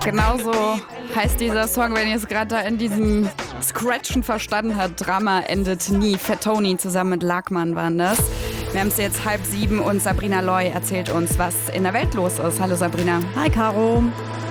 Genauso heißt dieser Song, wenn ihr es gerade da in diesem Scratchen verstanden habt. Drama endet nie. Fat Tony zusammen mit Lagmann waren das. Wir haben es jetzt 6:30 und Sabrina Loy erzählt uns, was in der Welt los ist. Hallo Sabrina. Hi Caro.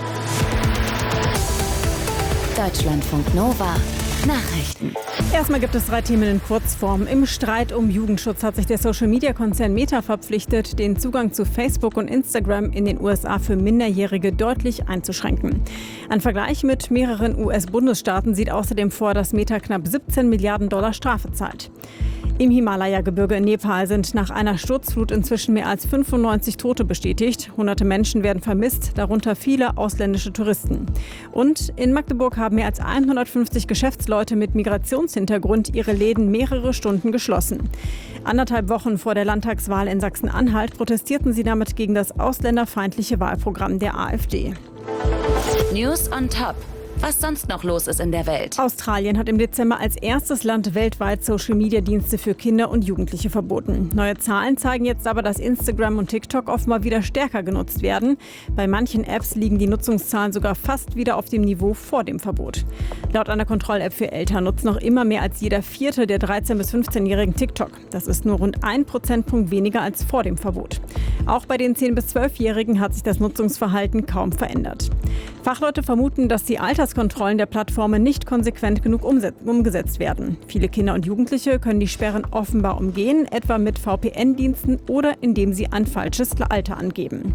Deutschlandfunk Nova. Nachrichten. Erstmal gibt es 3 Themen in Kurzform. Im Streit um Jugendschutz hat sich der Social-Media-Konzern Meta verpflichtet, den Zugang zu Facebook und Instagram in den USA für Minderjährige deutlich einzuschränken. Ein Vergleich mit mehreren US-Bundesstaaten sieht außerdem vor, dass Meta knapp 17 Milliarden Dollar Strafe zahlt. Im Himalaya-Gebirge in Nepal sind nach einer Sturzflut inzwischen mehr als 95 Tote bestätigt. Hunderte Menschen werden vermisst, darunter viele ausländische Touristen. Und in Magdeburg haben mehr als 150 Geschäftsleute mit Migrationshintergrund ihre Läden mehrere Stunden geschlossen. 1,5 Wochen vor der Landtagswahl in Sachsen-Anhalt protestierten sie damit gegen das ausländerfeindliche Wahlprogramm der AfD. News on Top. Was sonst noch los ist in der Welt. Australien hat im Dezember als erstes Land weltweit Social-Media-Dienste für Kinder und Jugendliche verboten. Neue Zahlen zeigen jetzt aber, dass Instagram und TikTok offenbar wieder stärker genutzt werden. Bei manchen Apps liegen die Nutzungszahlen sogar fast wieder auf dem Niveau vor dem Verbot. Laut einer Kontroll-App für Eltern nutzt noch immer mehr als jeder Vierte der 13- bis 15-Jährigen TikTok. Das ist nur rund 1 Prozentpunkt weniger als vor dem Verbot. Auch bei den 10- bis 12-Jährigen hat sich das Nutzungsverhalten kaum verändert. Fachleute vermuten, dass die Alterskontrollen der Plattformen nicht konsequent genug umgesetzt werden. Viele Kinder und Jugendliche können die Sperren offenbar umgehen, etwa mit VPN-Diensten oder indem sie ein falsches Alter angeben.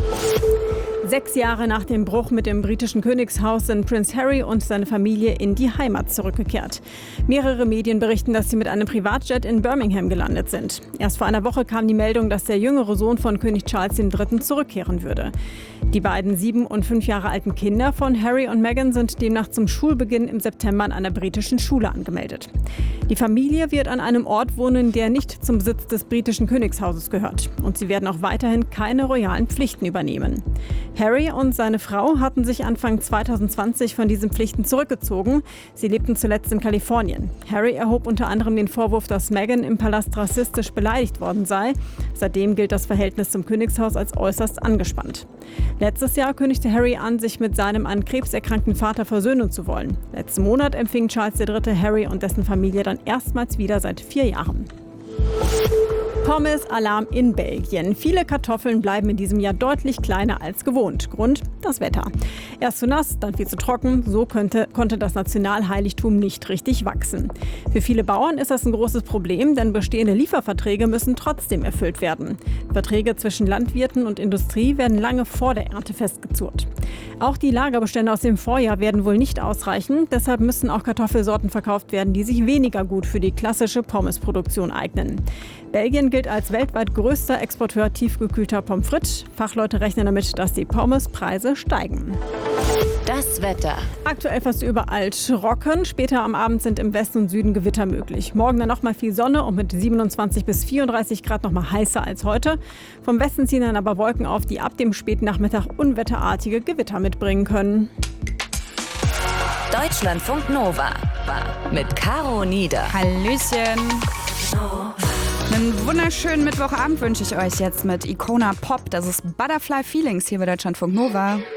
6 Jahre nach dem Bruch mit dem britischen Königshaus sind Prince Harry und seine Familie in die Heimat zurückgekehrt. Mehrere Medien berichten, dass sie mit einem Privatjet in Birmingham gelandet sind. Erst vor einer Woche kam die Meldung, dass der jüngere Sohn von König Charles III. Zurückkehren würde. Die beiden 7 und 5 Jahre alten Kinder von Harry und Meghan sind demnach zum Schulbeginn im September an einer britischen Schule angemeldet. Die Familie wird an einem Ort wohnen, der nicht zum Besitz des britischen Königshauses gehört. Und sie werden auch weiterhin keine royalen Pflichten übernehmen. Harry und seine Frau hatten sich Anfang 2020 von diesen Pflichten zurückgezogen. Sie lebten zuletzt in Kalifornien. Harry erhob unter anderem den Vorwurf, dass Meghan im Palast rassistisch beleidigt worden sei. Seitdem gilt das Verhältnis zum Königshaus als äußerst angespannt. Letztes Jahr kündigte Harry an, sich mit seinem an Krebs erkrankten Vater versöhnen zu wollen. Letzten Monat empfing Charles III. Harry und dessen Familie dann erstmals wieder seit 4 Jahren. Pommes-Alarm in Belgien. Viele Kartoffeln bleiben in diesem Jahr deutlich kleiner als gewohnt. Grund? Das Wetter. Erst zu nass, dann viel zu trocken. So konnte das Nationalheiligtum nicht richtig wachsen. Für viele Bauern ist das ein großes Problem, denn bestehende Lieferverträge müssen trotzdem erfüllt werden. Verträge zwischen Landwirten und Industrie werden lange vor der Ernte festgezurrt. Auch die Lagerbestände aus dem Vorjahr werden wohl nicht ausreichen. Deshalb müssen auch Kartoffelsorten verkauft werden, die sich weniger gut für die klassische Pommesproduktion eignen. Belgien gilt als weltweit größter Exporteur tiefgekühlter Pommes frites. Fachleute rechnen damit, dass die Pommespreise steigen. Das Wetter. Aktuell fast überall trocken. Später am Abend sind im Westen und Süden Gewitter möglich. Morgen dann nochmal viel Sonne und mit 27 bis 34 Grad nochmal heißer als heute. Vom Westen ziehen dann aber Wolken auf, die ab dem späten Nachmittag unwetterartige Gewitter mitbringen können. Deutschlandfunk Nova. Mit Caro Nieder. Hallöchen. Einen wunderschönen Mittwochabend wünsche ich euch jetzt mit Icona Pop. Das ist Butterfly Feelings hier bei Deutschlandfunk Nova.